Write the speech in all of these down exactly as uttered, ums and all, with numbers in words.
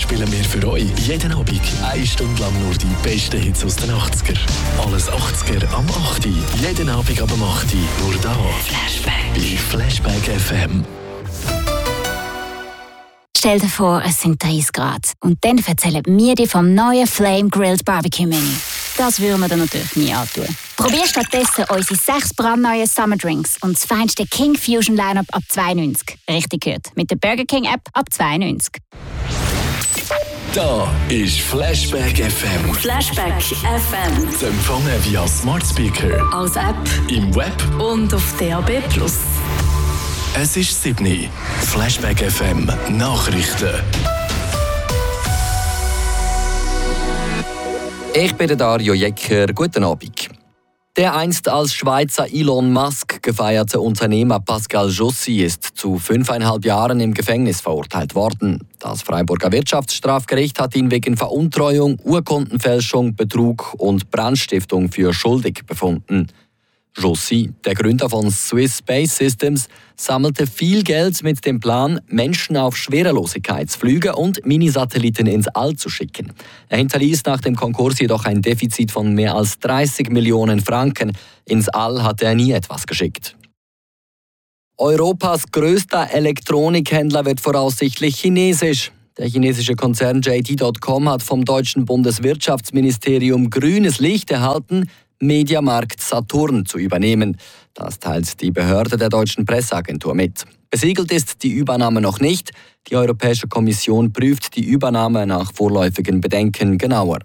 spielen wir für euch jeden Abend eine Stunde lang nur die besten Hits aus den achtziger. Alles achtziger am acht. Jeden Abend ab acht. Nur da. Flashback. Bei Flashback F M. Stell dir vor, es sind dreißig Grad. Und dann erzählen wir dir vom neuen Flame Grilled Barbecue Menü. Das würden wir dir natürlich nie antun. Probier stattdessen unsere sechs brandneuen Summer Drinks und das feinste King Fusion Lineup ab zwei neunzig. Richtig gehört. Mit der Burger King App ab zwei neunzig. Da ist Flashback F M. Flashback F M. Zu empfangen via Smart Speaker, als App im Web und auf D A B plus. Es ist sieben. Flashback F M Nachrichten. Ich bin der Dario Jecker. Guten Abend. Der einst als Schweizer Elon Musk gefeierte Unternehmer Pascal Jossy ist zu fünfeinhalb Jahren im Gefängnis verurteilt worden. Das Freiburger Wirtschaftsstrafgericht hat ihn wegen Veruntreuung, Urkundenfälschung, Betrug und Brandstiftung für schuldig befunden. Jossy, der Gründer von Swiss Space Systems, sammelte viel Geld mit dem Plan, Menschen auf Schwerelosigkeitsflüge und Minisatelliten ins All zu schicken. Er hinterließ nach dem Konkurs jedoch ein Defizit von mehr als dreißig Millionen Franken. Ins All hatte er nie etwas geschickt. Europas größter Elektronikhändler wird voraussichtlich chinesisch. Der chinesische Konzern J D Punkt com hat vom deutschen Bundeswirtschaftsministerium grünes Licht erhalten, Mediamarkt Saturn zu übernehmen. Das teilt die Behörde der deutschen Presseagentur mit. Besiegelt ist die Übernahme noch nicht. Die Europäische Kommission prüft die Übernahme nach vorläufigen Bedenken genauer.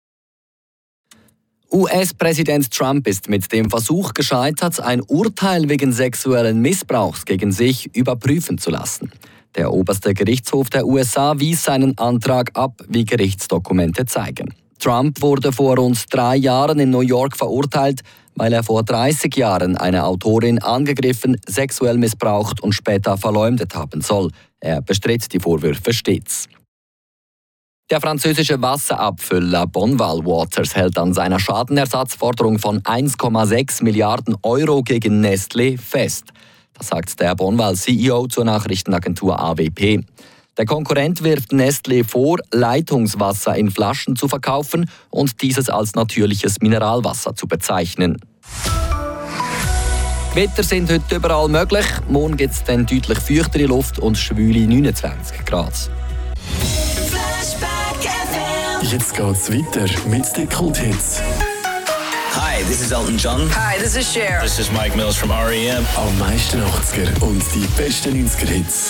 U S-Präsident Trump ist mit dem Versuch gescheitert, ein Urteil wegen sexuellen Missbrauchs gegen sich überprüfen zu lassen. Der oberste Gerichtshof der U S A wies seinen Antrag ab, wie Gerichtsdokumente zeigen. Trump wurde vor rund drei Jahren in New York verurteilt, weil er vor dreißig Jahren eine Autorin angegriffen, sexuell missbraucht und später verleumdet haben soll. Er bestritt die Vorwürfe stets. Der französische Wasserabfüller Bonval Waters hält an seiner Schadenersatzforderung von eins Komma sechs Milliarden Euro gegen Nestlé fest. Das sagt der Bonval C E O zur Nachrichtenagentur A W P. Der Konkurrent wirft Nestlé vor, Leitungswasser in Flaschen zu verkaufen und dieses als natürliches Mineralwasser zu bezeichnen. Wetter sind heute überall möglich. Morgen gibt es dann deutlich feuchtere Luft und schwüle neunundzwanzig Grad. Jetzt geht's weiter mit den Kulthits. Hi, this is Elton John. Hi, this is Cher. This is Mike Mills from R E M. Am meisten achtziger und die besten neunziger Hits.